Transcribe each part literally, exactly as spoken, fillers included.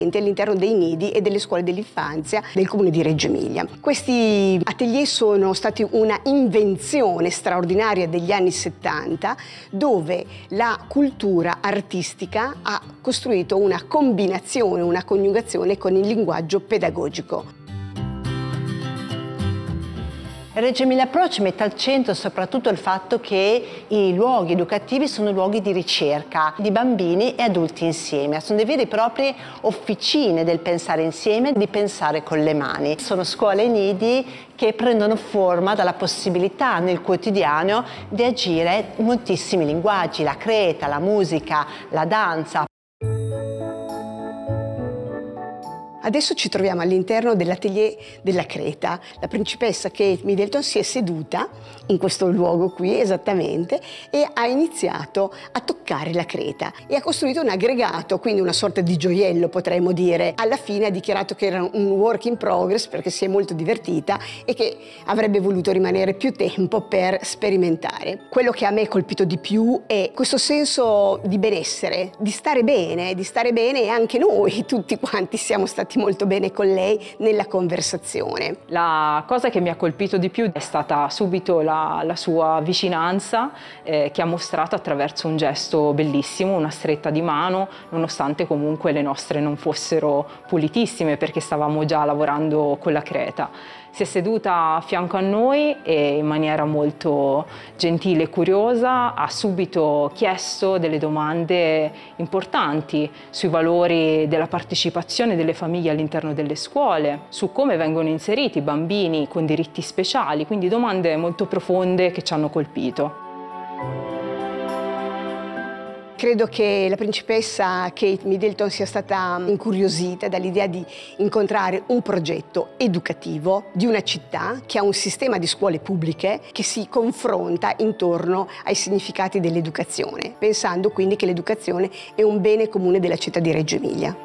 all'interno dei nidi e delle scuole dell'infanzia del comune di Reggio Emilia. Questi atelier sono stati una invenzione straordinaria degli anni settanta, dove la cultura artistica ha costruito una combinazione, una coniugazione con il linguaggio pedagogico. Reggio Emilia Approach mette al centro soprattutto il fatto che i luoghi educativi sono luoghi di ricerca di bambini e adulti insieme, sono delle vere e proprie officine del pensare insieme, di pensare con le mani. Sono scuole e nidi che prendono forma dalla possibilità nel quotidiano di agire in moltissimi linguaggi, la creta, la musica, la danza. Adesso ci troviamo all'interno dell'atelier della creta. La principessa Kate Middleton si è seduta in questo luogo qui esattamente e ha iniziato a toccare la creta e ha costruito un aggregato, quindi una sorta di gioiello potremmo dire. Alla fine ha dichiarato che era un work in progress perché si è molto divertita e che avrebbe voluto rimanere più tempo per sperimentare. Quello che a me ha colpito di più è questo senso di benessere, di stare bene, di stare bene e anche noi tutti quanti siamo stati molto bene con lei nella conversazione. La cosa che mi ha colpito di più è stata subito la, la sua vicinanza eh, che ha mostrato attraverso un gesto bellissimo, una stretta di mano, nonostante comunque le nostre non fossero pulitissime perché stavamo già lavorando con la creta. Si è seduta a fianco a noi e in maniera molto gentile e curiosa ha subito chiesto delle domande importanti sui valori della partecipazione delle famiglie all'interno delle scuole, su come vengono inseriti i bambini con diritti speciali, quindi domande molto profonde che ci hanno colpito. Credo che la principessa Kate Middleton sia stata incuriosita dall'idea di incontrare un progetto educativo di una città che ha un sistema di scuole pubbliche che si confronta intorno ai significati dell'educazione, pensando quindi che l'educazione è un bene comune della città di Reggio Emilia.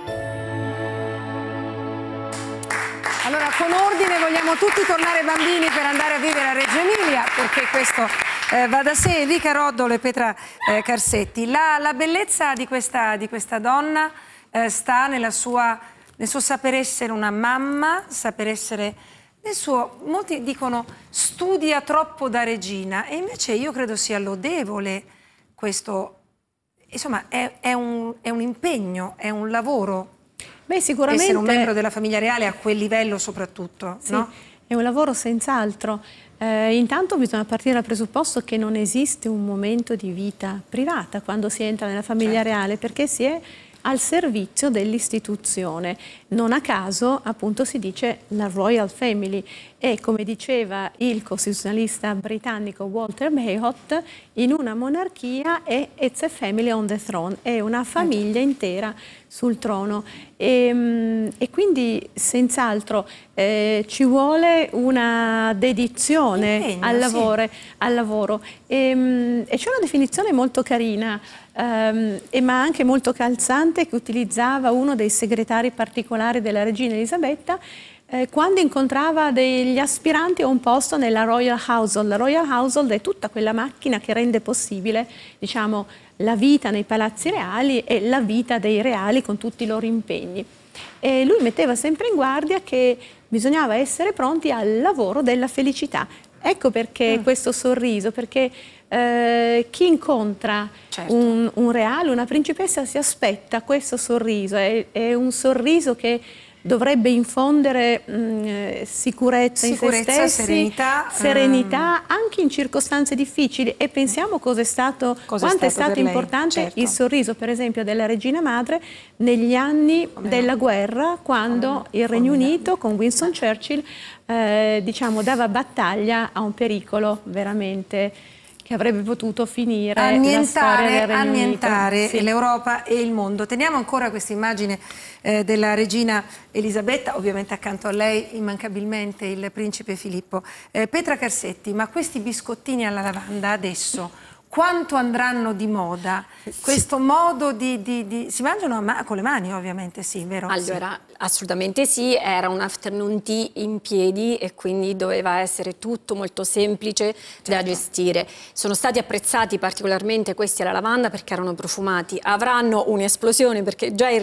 Allora, con ordine vogliamo tutti tornare bambini per andare a vivere a Reggio Emilia, perché questo eh, va da sé. Enrica Roddolo e Petra eh, Carsetti. La, la bellezza di questa, di questa donna eh, sta nella sua, nel suo saper essere una mamma, saper essere nel suo, molti dicono studia troppo da regina, e invece io credo sia lodevole questo, insomma è, è, un, è un impegno, è un lavoro. Beh, sicuramente essere un membro della famiglia reale a quel livello soprattutto, sì, no? È un lavoro senz'altro. Eh, intanto bisogna partire dal presupposto che non esiste un momento di vita privata quando si entra nella famiglia certo. reale, perché si è al servizio dell'istituzione. Non a caso, appunto, si dice la Royal Family e, come diceva il costituzionalista britannico Walter Bayhot, in una monarchia è it's a family on the throne, è una famiglia intera sul trono. E, e quindi senz'altro eh, ci vuole una dedizione Impegno, al lavoro, sì. al lavoro. E, e c'è una definizione molto carina Um, e ma anche molto calzante che utilizzava uno dei segretari particolari della regina Elisabetta eh, quando incontrava degli aspiranti a un posto nella Royal Household. La Royal Household è tutta quella macchina che rende possibile, diciamo, la vita nei palazzi reali e la vita dei reali con tutti i loro impegni. E lui metteva sempre in guardia che bisognava essere pronti al lavoro della felicità. Ecco perché mm. questo sorriso, perché eh, chi incontra certo. un, un reale, una principessa, si aspetta questo sorriso, è, è un sorriso che dovrebbe infondere mh, sicurezza, sicurezza in se stessi, serenità, serenità um... anche in circostanze difficili. E pensiamo cosa è stato, cosa quanto è è stato, stato importante certo. il sorriso, per esempio, della regina madre negli anni Come della no. guerra, quando Come il Regno Come Unito no. con Winston Churchill eh, diciamo, dava battaglia a un pericolo veramente che avrebbe potuto finire annientare, la storia del Regno annientare sì. l'Europa e il mondo. Teniamo ancora questa immagine eh, della regina Elisabetta, ovviamente accanto a lei immancabilmente il principe Filippo. Eh, Petra Carsetti, ma questi biscottini alla lavanda adesso quanto andranno di moda? Questo modo di... di, di si mangiano ma con le mani, ovviamente, sì, vero? Allora, sì. assolutamente sì, era un afternoon tea in piedi e quindi doveva essere tutto molto semplice certo. da gestire. Sono stati apprezzati particolarmente questi alla lavanda perché erano profumati. Avranno un'esplosione perché già il